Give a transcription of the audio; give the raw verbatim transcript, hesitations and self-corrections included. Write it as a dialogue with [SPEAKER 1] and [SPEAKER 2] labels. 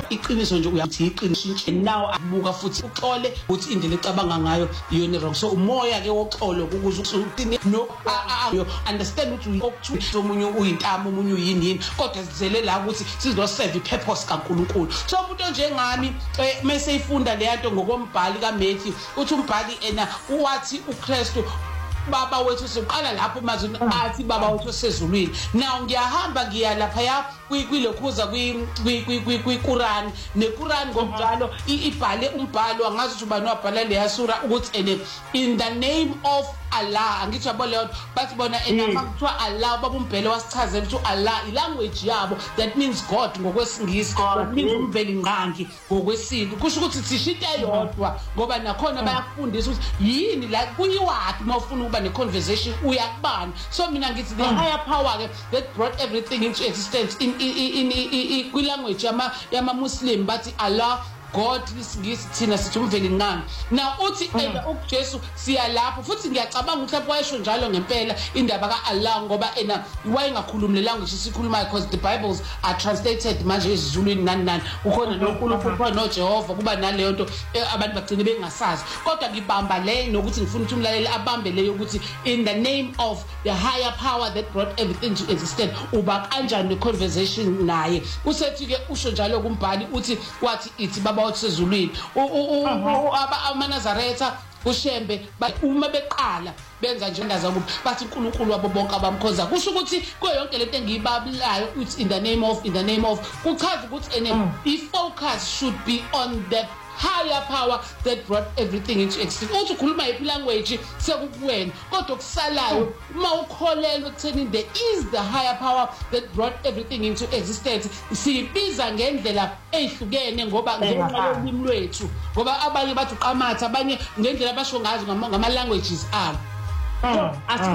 [SPEAKER 1] iqiniso nje uyathi iqiniso now abuka futhi uxole ukuthi indlela ecabanga ngayo iyona wrong. So umoya ke woxolo ukuze uthini no understand ukuthi okuthi umunye uyintamo umunye uyini yini kodwa sizele la ukuthi sizo serve ipurpose kaNkulunkulu. So umuntu njengami mase ifunda le yanto ngokombhali kaMatthew uthi umbhali ena uwathi uKristu baba wethu siqala lapho mazwi athi baba wethu sezulwini. Now ngiyahamba ngiya lapha ya kwilokhuza kwi kwiQuran neQuran ngokunjalo ibhale umbhalo angazi ukuthi ubani wabhala le sura ukuthi ene in the name of Allah angithi yabo leyo bathi bona enama kuthiwa Allah baba umbhele wasichazela ukuthi Allah ilanguage yabo that means God ngokwesingisi that means umveli nqangi ngokwesintu kusho ukuthi sishite yodwa ngoba nakhona bayafundisa ukuthi yini la kuyiwathi mawufuna ukuba ne conversation uyakubana. So mina ngithi the higher power ke that brought everything into existence in in in kwilanguage yama yama Muslim bathi Allah God isingisi thina sithi umveli nqangi. Now uthi ena uJesu siya lapho futhi ngiyacabanga ukuthi lapho wayesho njalo ngempela indaba kaAllah ngoba ena wayengakhulumi le language sikhuluma because the Bibles are translated manje esiZulwini nani nani ukhona noNkulunkulu kuba noJehova kuba naleyo nto abantu bagcine bengasazi kodwa ngibamba le nokuthi ngifuna ukuthi umlaleli abambe leyo ukuthi in the name of the higher power that brought everything to existence uba kanjani conversation naye usethi ke usho njalo kumbhali uthi wathi ithi baba sezulwini amaNazaretha uShembe uma beqala benza njengaza kubo bathi uNkulunkulu wabo bonke abamkhoza kusho ukuthi kuyonke lento engiyibabulayo uthi in the name of in the name of kuchaza ukuthi ene i-focus should be on the higher power that brought everything into existence. Uthi ukhuluma iphi language sekukuwena kodwa kusalayo uma ukholelwa ekutheni there is the higher power that brought everything into existence sibiza ngendlela ehlukene ngoba ngenxa yolimi lwethu ngoba abanye bathi uqamatha abanye ngendlela basho ngazo ngama languages abo.